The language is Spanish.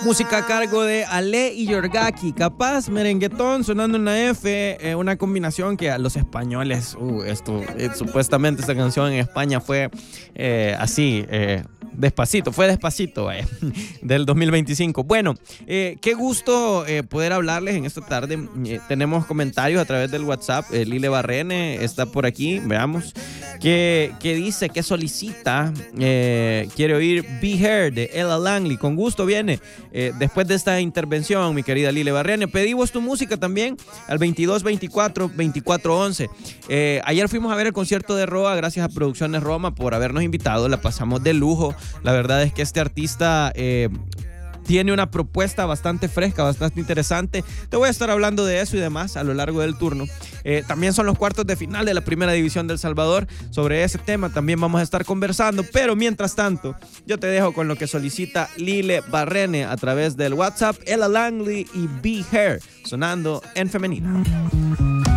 Música a cargo de Ale y Yorgaki, Capaz, merenguetón, sonando en la F, una combinación que a los españoles, supuestamente esta canción en España fue así, Despacito, fue Despacito, del 2025. Bueno, qué gusto poder hablarles en esta tarde. Tenemos comentarios a través del WhatsApp. Lile Barrene está por aquí, veamos, que dice, que solicita, quiere oír Be Here de Ella Langley. Con gusto viene. Después de esta intervención, mi querida Lile Barrene, pedimos tu música también al 2224-2411. Ayer fuimos a ver el concierto de Roa, gracias a Producciones Roma por habernos invitado, la pasamos de lujo. La verdad es que este artista tiene una propuesta bastante fresca, bastante interesante. Te voy a estar hablando de eso y demás a lo largo del turno. También son los cuartos de final de la Primera División de El Salvador. Sobre ese tema también vamos a estar conversando, pero mientras tanto, yo te dejo con lo que solicita Lile Barrene a través del WhatsApp, Ella Langley y Be Here, sonando en femenino.